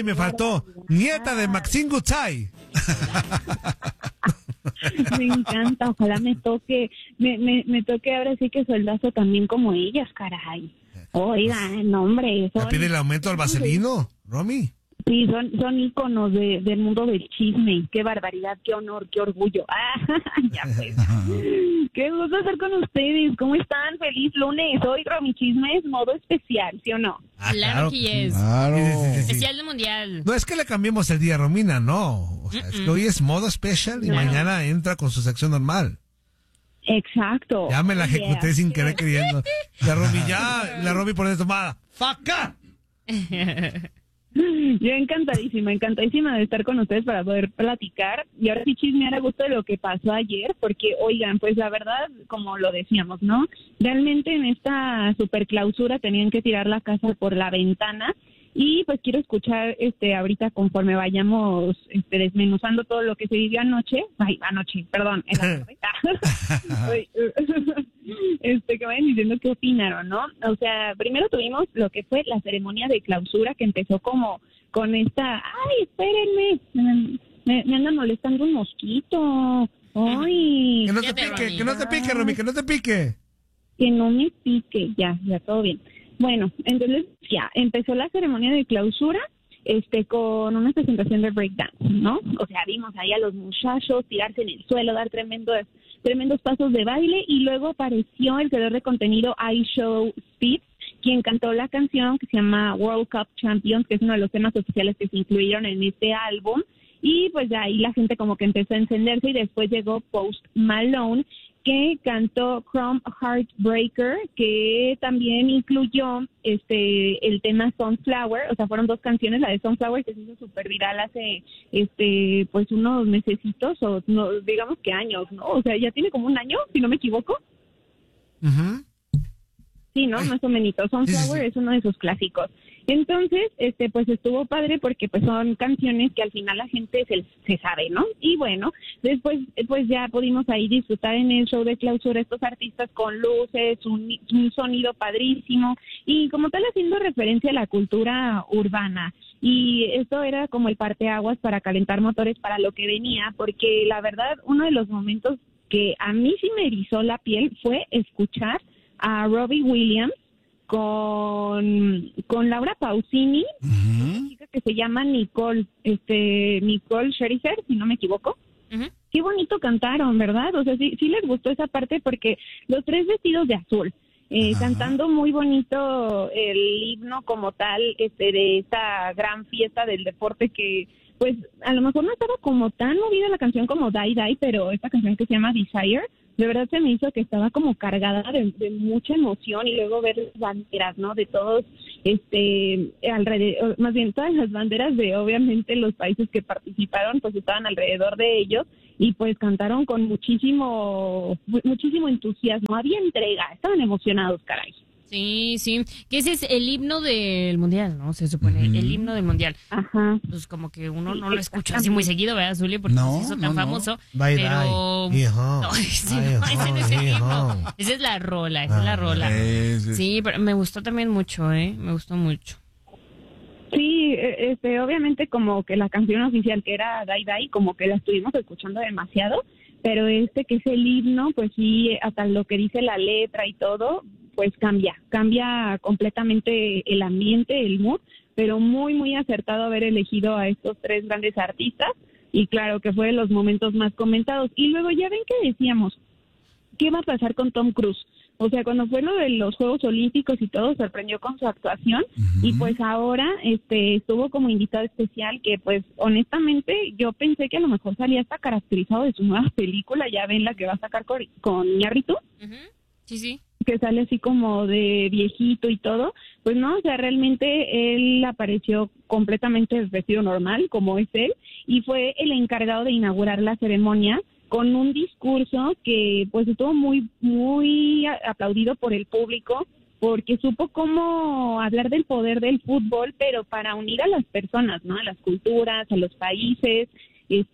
me faltó. Nieta de Maxine Gutzai. Me encanta, ojalá me toque ahora sí que soldazo también como ellas, caray. Oigan, no, hombre. ¿Ya pide el aumento al vaselino, Romy? Sí, son íconos del mundo del chisme. Qué barbaridad, qué honor, qué orgullo. Ya pues. Qué gusto estar con ustedes. ¿Cómo están? Feliz lunes. Hoy Romy Chismes, modo especial, ¿sí o no? Claro que es. Claro. Sí. Especial del mundial. No es que le cambiemos el día, Romina, no. O sea, es que hoy es modo especial y mañana entra con su sección normal. Exacto. Ya me la ejecuté sin querer queriendo. La Romy por dentro, tomada. ¡Faca! Yo encantadísima de estar con ustedes para poder platicar y ahora sí chismear a gusto de lo que pasó ayer, porque oigan, pues la verdad, como lo decíamos, ¿no? Realmente en esta super clausura tenían que tirar la casa por la ventana y pues quiero escuchar ahorita conforme vayamos desmenuzando todo lo que se vivió en la tarde. Que vayan diciendo qué opinaron, ¿no? O sea, primero tuvimos lo que fue la ceremonia de clausura que empezó como con esta, ay, espérenme, me anda molestando un mosquito, ay. Que no te pique, Romy, que no te pique. Que no me pique, ya, todo bien. Bueno, entonces ya, empezó la ceremonia de clausura, con una presentación de breakdance, ¿no? O sea, vimos ahí a los muchachos tirarse en el suelo, dar tremendos pasos de baile y luego apareció el creador de contenido iShow Speed, quien cantó la canción que se llama World Cup Champions, que es uno de los temas oficiales que se incluyeron en este álbum. Y pues de ahí la gente como que empezó a encenderse y después llegó Post Malone, que cantó Chrome Heartbreaker, que también incluyó el tema Sunflower. O sea, fueron dos canciones, la de Sunflower que se hizo súper viral hace pues unos mesecitos o no, digamos que años, ¿no? O sea, ya tiene como un año, si no me equivoco. Uh-huh. Sí, ¿no? Más o menos. Sunflower es uno de sus clásicos. Entonces, pues estuvo padre porque pues son canciones que al final la gente se sabe, ¿no? Y bueno, después pues ya pudimos ahí disfrutar en el show de clausura estos artistas con luces, un sonido padrísimo y como tal haciendo referencia a la cultura urbana. Y esto era como el parteaguas para calentar motores para lo que venía, porque la verdad uno de los momentos que a mí sí me erizó la piel fue escuchar a Robbie Williams con Laura Pausini, una chica que se llama Nicole Scherzinger, si no me equivoco. Uh-huh. Qué bonito cantaron, ¿verdad? O sea, sí les gustó esa parte porque los tres vestidos de azul, cantando muy bonito el himno como tal, de esta gran fiesta del deporte que, pues, a lo mejor no estaba como tan movida la canción como Die Die, pero esta canción que se llama Desire, de verdad se me hizo que estaba como cargada de mucha emoción y luego ver las banderas, ¿no? De todos, alrededor, más bien todas las banderas de obviamente los países que participaron, pues estaban alrededor de ellos y pues cantaron con muchísimo entusiasmo, había entrega, estaban emocionados, caray. Sí, que ese es el himno del mundial, ¿no? Se supone, el himno del mundial. Ajá. Pues como que uno no lo escucha así muy seguido, ¿verdad, Zuli? Porque se hizo tan famoso. Bye, pero... bye. No, ese no es el himno. Esa es la rola, Sí, pero me gustó también mucho, me gustó mucho. Sí, obviamente como que la canción oficial que era Die Die, como que la estuvimos escuchando demasiado, pero que es el himno, pues sí, hasta lo que dice la letra y todo, pues cambia completamente el ambiente, el mood, pero muy, muy acertado haber elegido a estos tres grandes artistas y claro que fue de los momentos más comentados. Y luego ya ven que decíamos, ¿qué va a pasar con Tom Cruise? O sea, cuando fue lo de los Juegos Olímpicos y todo, sorprendió con su actuación y pues ahora estuvo como invitado especial que pues honestamente yo pensé que a lo mejor salía hasta caracterizado de su nueva película, ya ven la que va a sacar con Iñárritu. Sí. Que sale así como de viejito y todo, pues no, o sea, realmente él apareció completamente vestido normal, como es él, y fue el encargado de inaugurar la ceremonia con un discurso que pues estuvo muy, muy aplaudido por el público, porque supo cómo hablar del poder del fútbol, pero para unir a las personas, ¿no? A las culturas, a los países,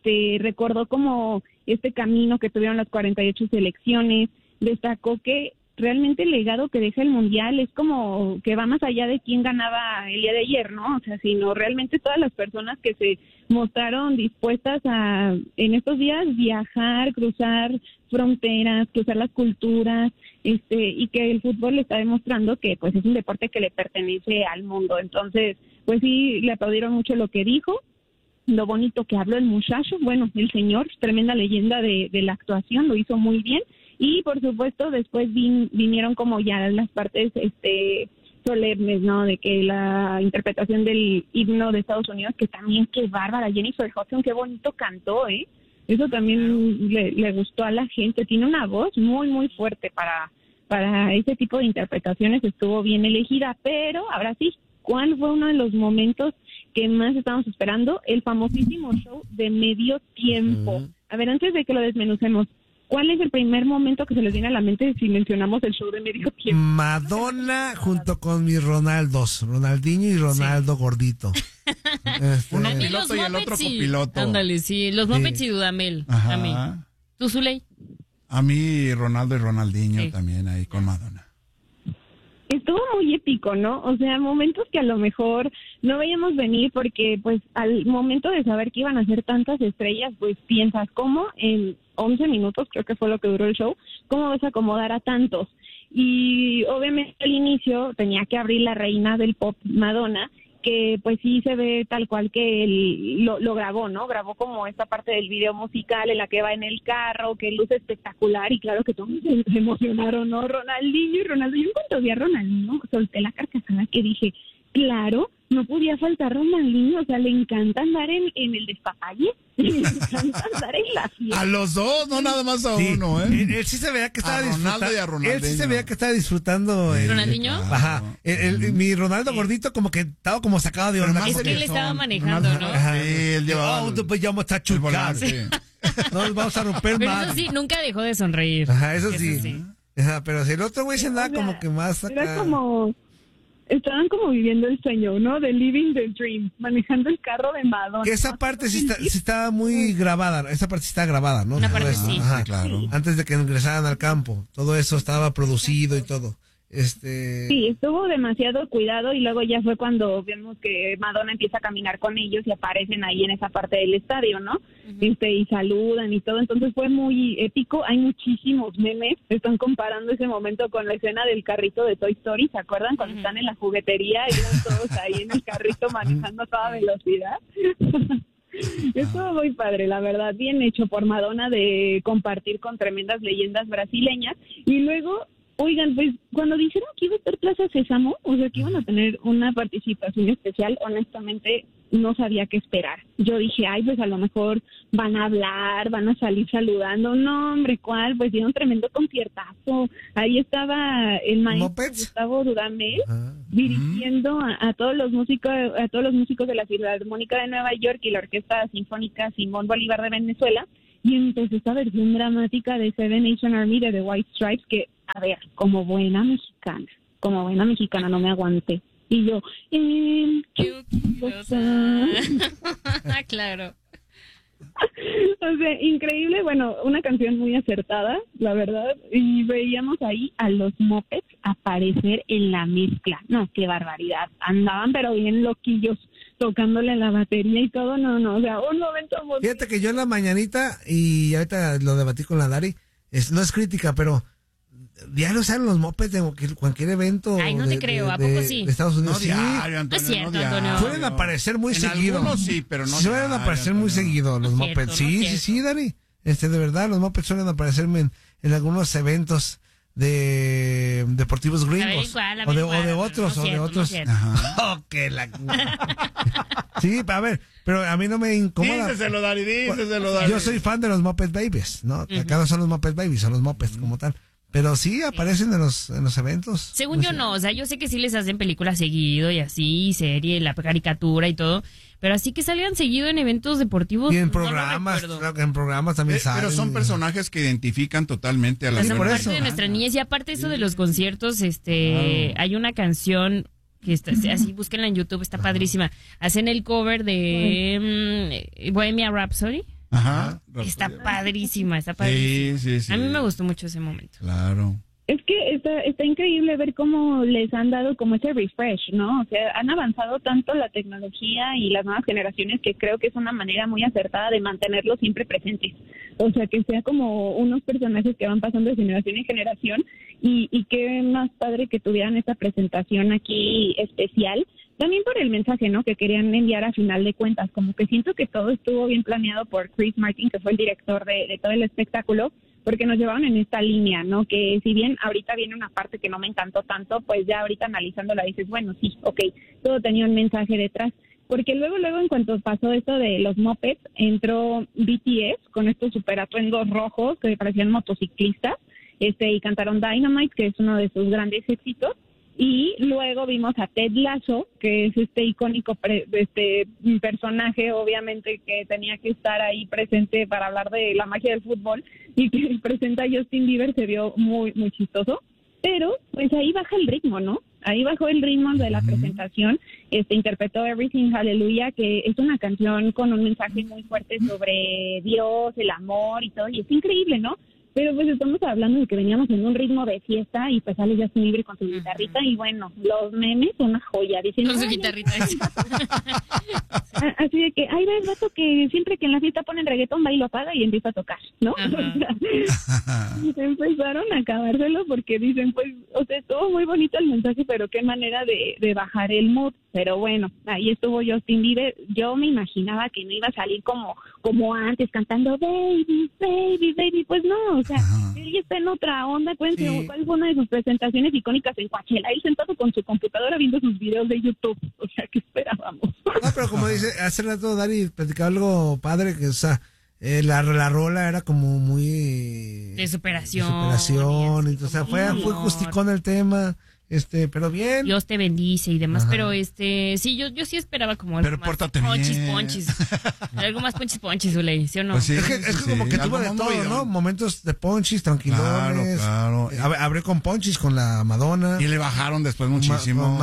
recordó como este camino que tuvieron las 48 selecciones, destacó que realmente el legado que deja el Mundial es como que va más allá de quién ganaba el día de ayer, ¿no? O sea, sino realmente todas las personas que se mostraron dispuestas a, en estos días, viajar, cruzar fronteras, cruzar las culturas, y que el fútbol le está demostrando que pues es un deporte que le pertenece al mundo. Entonces, pues sí, le aplaudieron mucho lo que dijo, lo bonito que habló el muchacho, bueno, el señor, tremenda leyenda de la actuación, lo hizo muy bien. Y por supuesto después vinieron como ya las partes solemnes, ¿no? De que la interpretación del himno de Estados Unidos, que también qué bárbara, Jennifer Hudson, qué bonito cantó, ¿eh? Eso también le gustó a la gente, tiene una voz muy, muy fuerte para ese tipo de interpretaciones, estuvo bien elegida, pero ahora sí, ¿cuál fue uno de los momentos que más estamos esperando? El famosísimo show de medio tiempo. A ver, antes de que lo desmenucemos, ¿cuál es el primer momento que se les viene a la mente si mencionamos el show de medio tiempo? Madonna junto con mis Ronaldos, Ronaldinho y Ronaldo gordito. Uno piloto y el otro copiloto. Ándale, sí, los Muppets y Dudamel. Ajá. A mí. ¿Tú, Zuley? A mí Ronaldo y Ronaldinho también ahí con Madonna. Estuvo muy épico, ¿no? O sea, momentos que a lo mejor no veíamos venir porque, pues, al momento de saber que iban a ser tantas estrellas, pues piensas, ¿cómo en 11 minutos, creo que fue lo que duró el show, cómo vas a acomodar a tantos? Y obviamente al inicio tenía que abrir la reina del pop, Madonna, que pues sí se ve tal cual que él lo grabó, ¿no? Grabó como esta parte del video musical en la que va en el carro, que luce espectacular y claro que todos se emocionaron, ¿no? Ronaldinho y Ronaldo. Yo en cuanto vi a Ronaldinho solté la carcajada que dije, claro, no podía faltar Ronaldinho, o sea, le encanta andar en el despapalle, le encanta andar en la fiesta. A los dos, no nada más a uno, ¿eh? Él sí se veía que estaba disfrutando. Él sí se veía que estaba disfrutando. ¿Ronaldinho? Ajá. Mi Ronaldo gordito como que estaba como sacado de onda. Es que él estaba manejando, ¿no? Ajá. Sí, él llevaba pues ya vamos a estar chulcando. No nos vamos a romper Pero más. eso sí, nunca dejó de sonreír. Ajá, eso sí. Ajá, pero si el otro güey se andaba como que más acá. Era como... Estaban como viviendo el sueño, ¿no? De living the dream, manejando el carro de Madonna. Esa parte sí estaba muy grabada, esa parte sí está grabada, ¿no? Una parte sí. Ajá, claro. Antes de que ingresaran al campo, todo eso estaba producido y todo. Sí, estuvo demasiado cuidado y luego ya fue cuando vemos que Madonna empieza a caminar con ellos y aparecen ahí en esa parte del estadio, ¿no? Y saludan y todo, entonces fue muy épico. Hay muchísimos memes, están comparando ese momento con la escena del carrito de Toy Story, ¿se acuerdan? Cuando están en la juguetería y van todos ahí en el carrito manejando a toda velocidad. Estuvo muy padre, la verdad, bien hecho por Madonna de compartir con tremendas leyendas brasileñas. Y luego, oigan, pues cuando dijeron que iba a estar Plaza Sésamo, o sea, que iban a tener una participación especial, honestamente no sabía qué esperar. Yo dije, ay, pues a lo mejor van a hablar, van a salir saludando. No, hombre, ¿cuál? Pues dieron un tremendo conciertazo. Ahí estaba el maestro Gustavo Dudamel dirigiendo a todos los músicos de la Filarmónica de Nueva York y la Orquesta Sinfónica Simón Bolívar de Venezuela. Y empezó esta versión dramática de Seven Nation Army de The White Stripes que, a ver, como buena mexicana no me aguanté. Y yo, claro. O sea, increíble, bueno, una canción muy acertada, la verdad, y veíamos ahí a los Muppets aparecer en la mezcla. No, qué barbaridad, andaban pero bien loquillos, tocándole la batería y todo, no, o sea, un momento muy... Fíjate que yo en la mañanita, y ahorita lo debatí con la Dari, no es crítica, pero diario salen los Muppets de cualquier evento. Ay, no te creo, ¿a poco sí? De Estados Unidos, no diario, Antonio, no es cierto, no Antonio. Suelen aparecer muy seguido. Algunos sí, pero no suelen aparecer muy seguido los Muppets. Sí, Dari. De verdad, los Muppets suelen aparecerme en algunos eventos de deportivos gringos. O de otros. Ajá. Okay, sí, a ver, pero a mí no me incomoda. Díceselo, Dari. Yo soy fan de los Muppet Babies, ¿no? Acá no son los Muppet Babies, son los Muppets como tal. Pero sí aparecen en los eventos. Según yo no, o sea, yo sé que sí les hacen películas seguido y así, serie, la caricatura y todo, pero así que salgan seguido en eventos deportivos. Y en programas, claro que en programas también salen. Pero son personajes que identifican totalmente a las personas. Son parte de nuestra niñez y aparte eso de los conciertos, hay una canción que está, así búsquenla en YouTube, está padrísima. Hacen el cover de Bohemian Rhapsody. Ajá. Está padrísima. Sí. A mí me gustó mucho ese momento. Claro. Es que está increíble ver cómo les han dado como ese refresh, ¿no? O sea, han avanzado tanto la tecnología y las nuevas generaciones que creo que es una manera muy acertada de mantenerlos siempre presentes. O sea, que sea como unos personajes que van pasando de generación en generación y qué más padre que tuvieran esta presentación aquí especial. También por el mensaje, ¿no?, que querían enviar a final de cuentas. Como que siento que todo estuvo bien planeado por Chris Martin, que fue el director de todo el espectáculo, porque nos llevaron en esta línea, ¿no? Que si bien ahorita viene una parte que no me encantó tanto, pues ya ahorita analizándola dices, bueno, sí, ok, todo tenía un mensaje detrás. Porque luego en cuanto pasó esto de los mopeds, entró BTS con estos super atuendos rojos que parecían motociclistas, y cantaron Dynamite, que es uno de sus grandes éxitos. Y luego vimos a Ted Lasso, que es este icónico personaje, obviamente, que tenía que estar ahí presente para hablar de la magia del fútbol, y que presenta a Justin Bieber, se vio muy, muy chistoso. Pero, pues ahí baja el ritmo, ¿no? Ahí bajó el ritmo de la presentación. Interpretó Everything Hallelujah, que es una canción con un mensaje muy fuerte sobre Dios, el amor y todo, y es increíble, ¿no? Pero pues estamos hablando de que veníamos en un ritmo de fiesta y pues sale Justin Bieber con su guitarrita y bueno, los memes son una joya. Dicen, con su guitarrita. Así de que, ahí va el rato que siempre que en la fiesta ponen reggaetón va y lo apaga y empieza a tocar, ¿no? Y se empezaron a acabárselo porque dicen, pues, o sea, estuvo muy bonito el mensaje, pero qué manera de bajar el mood. Pero bueno, ahí estuvo Justin Bieber. Yo me imaginaba que no iba a salir como antes, cantando baby, baby, baby. Pues no, o sea, él está en otra onda. Cuéntense, ¿cuál fue una de sus presentaciones icónicas en Coachella? Él sentado con su computadora viendo sus videos de YouTube. O sea, ¿qué esperábamos? No, pero como dice, hace rato Dari platicaba algo padre, que o sea, la rola era como muy... De superación. Entonces, fue justicón el tema. Pero bien. Dios te bendice y demás. Ajá. Pero sí, yo sí esperaba como algo más ponchis. Algo más ponchis, Uley, ¿sí o no? Pues sí, es que como que tuvo de todo, ¿no? Momentos de ponchis, tranquilones. Claro. Abrió con ponchis con la Madonna. Y le bajaron después muchísimo.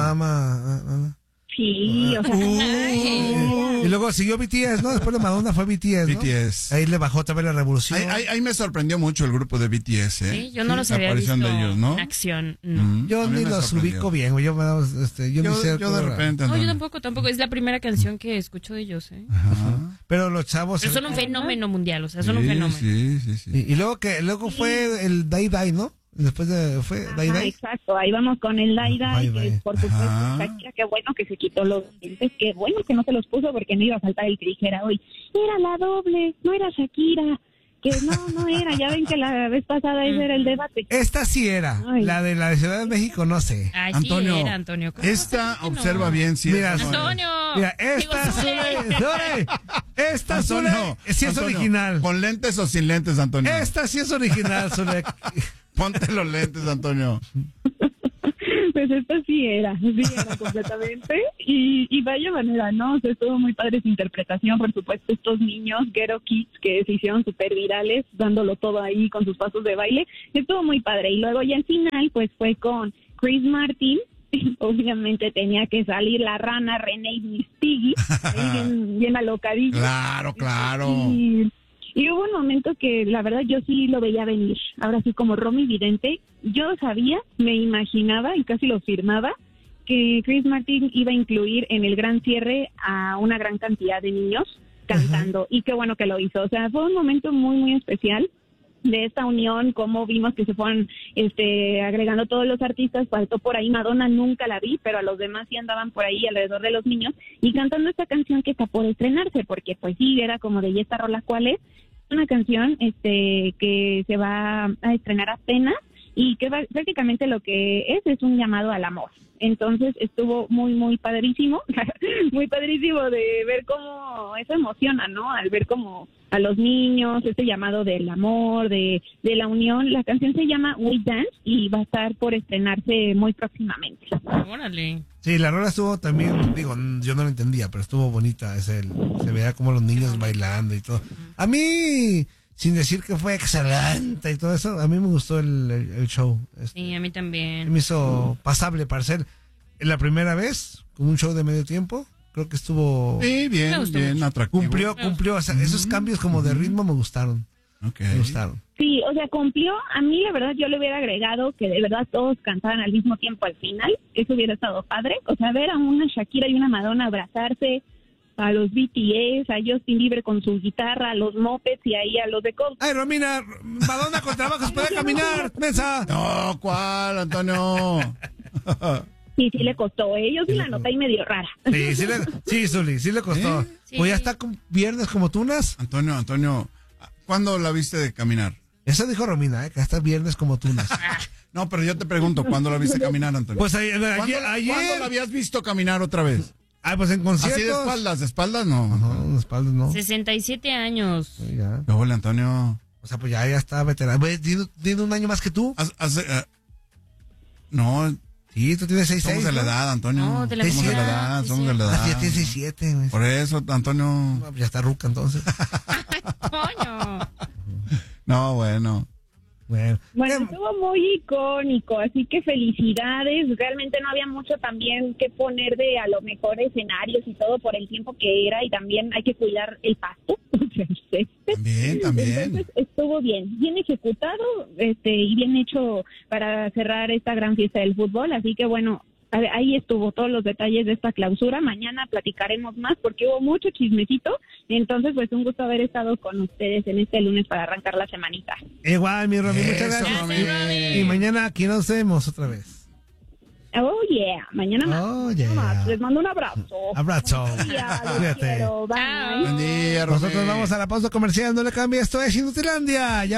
Sí, o sea. Y luego siguió BTS, ¿no? Después de Madonna fue BTS, ¿no? BTS. Ahí le bajó también la revolución. Ahí me sorprendió mucho el grupo de BTS, ¿eh? Sí, yo no los había visto de ellos, ¿no? En acción. No. Yo ni los ubico bien, güey. Yo ni sé. Yo de repente. No, yo tampoco. Es la primera canción que escucho de ellos, ¿eh? Ajá. Pero los chavos. Pero son un fenómeno mundial, o sea, son un fenómeno. Sí. Y luego fue el Dai Dai, ¿no? Después fue Dai Dai. Exacto, ahí vamos con el Dai Dai, que por supuesto, Shakira, qué bueno que se quitó los dientes, qué bueno que no se los puso porque no iba a faltar el que dijera hoy, era la doble, no era Shakira, que no era, ya ven que la vez pasada ese era el debate. Esta sí era, la de Ciudad de México, no sé. Ay, Antonio, sí era, Antonio. Esta observa bien si mira, es Antonio. Mira, esta Zule sí es original. ¿Con lentes o sin lentes, Antonio? Esta sí es original, Zule. Ponte los lentes, Antonio. Pues esta sí era completamente. Y vaya manera, ¿no? O sea, estuvo muy padre su interpretación, por supuesto, estos niños, Ghetto Kids, que se hicieron súper virales, dándolo todo ahí con sus pasos de baile. Estuvo muy padre. Y luego ya al final, pues fue con Chris Martin. Obviamente tenía que salir la rana Renee Mistigui, bien alocadilla. Claro. Y hubo un momento que la verdad yo sí lo veía venir. Ahora sí, como Romy Vidente, yo sabía, me imaginaba y casi lo firmaba que Chris Martin iba a incluir en el gran cierre a una gran cantidad de niños cantando. Y qué bueno que lo hizo. O sea, fue un momento muy, muy especial de esta unión, como vimos que se fueron agregando todos los artistas. Faltó por ahí Madonna, nunca la vi, pero a los demás sí andaban por ahí alrededor de los niños y cantando esta canción que está por estrenarse, porque pues sí, era como de, ¿y esta rola cuál es? Una canción que se va a estrenar apenas y que prácticamente lo que es un llamado al amor. Entonces estuvo muy, muy padrísimo, muy padrísimo de ver cómo eso emociona, ¿no? Al ver como a los niños, este llamado del amor, de la unión. La canción se llama We Dance y va a estar por estrenarse muy próximamente. Órale. Sí, la rola estuvo también, digo, yo no la entendía, pero estuvo bonita. Se veía como los niños bailando y todo. A mí, sin decir que fue excelente y todo eso, a mí me gustó el show. Sí, a mí también. Me hizo pasable para ser la primera vez, con un show de medio tiempo. Creo que estuvo... Sí, bien atractivo. Cumplió, o sea, esos cambios como de ritmo me gustaron. Ok. Me gustaron. Sí, o sea, cumplió. A mí, la verdad, yo le hubiera agregado que de verdad todos cantaban al mismo tiempo al final. Eso hubiera estado padre. O sea, ver a una Shakira y una Madonna abrazarse, a los BTS, a Justin Bieber con su guitarra, a los Muppets y ahí a los de Coldplay. Ay, Romina, Madonna con trabajos puede caminar, mensa. No, ¿cuál, Antonio? Sí, le costó. Yo sí la noté ahí medio rara. Sí, Zuli, sí le costó. Sí. Pues ya está con viernes como tunas. Antonio, ¿cuándo la viste de caminar? Eso dijo Romina, que hasta viernes como tunas. No, pero yo te pregunto, ¿cuándo la viste caminar, Antonio? Pues ayer. ¿Cuándo la habías visto caminar otra vez? Ah, pues en conciertos. Así de espaldas no. No, de espaldas no. 67 años. Sí, ya. ¿Qué huele, Antonio? O sea, pues ya está veterano. Pues, ¿tiene un año más que tú? No, Sí, tú tienes 6'6". somos de la edad, Antonio. No, de la somos de la edad, edad, sí, somos de la edad. Ah, sí, ya tiene 6'7", güey. Por eso, Antonio. No, pues ya está ruca entonces. Coño. No, bueno. Bueno. Bueno, estuvo muy icónico, así que felicidades. Realmente no había mucho también que poner de a lo mejor escenarios y todo por el tiempo que era, y también hay que cuidar el pasto. También. Entonces estuvo bien ejecutado, y bien hecho para cerrar esta gran fiesta del fútbol. Así que bueno, ahí estuvo todos los detalles de esta clausura. Mañana platicaremos más porque hubo mucho chismecito. Entonces, pues un gusto haber estado con ustedes en este lunes para arrancar la semanita. Igual, mi Romy, muchas Eso, gracias. Romy. Y mañana aquí nos vemos otra vez. Oh, yeah. Mañana más. Oh, yeah. Más. Les mando un abrazo. Abrazo. Ya, los Cuídate. quiero. Bye. Chao. Buen día, Romy. Nosotros vamos a la pausa comercial, no le cambie, esto es Inutilandia. Ya